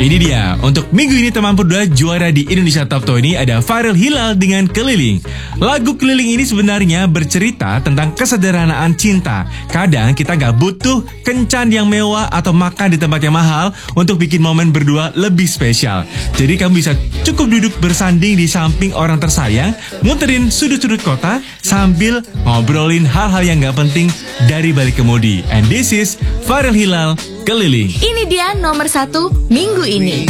Ini dia, untuk minggu ini teman berdua juara di Indonesia Top 20 ada Farel Hilal dengan Keliling. Lagu Keliling ini sebenarnya bercerita tentang kesederhanaan cinta. Kadang kita gak butuh kencan yang mewah atau makan di tempat yang mahal untuk bikin momen berdua lebih spesial. Jadi kamu bisa cukup duduk bersanding di samping orang tersayang, muterin sudut-sudut kota sambil ngobrolin hal-hal yang gak penting dari balik kemudi. And this is Farel Hilal, Keliling. Ini dia nomor 1 minggu ini.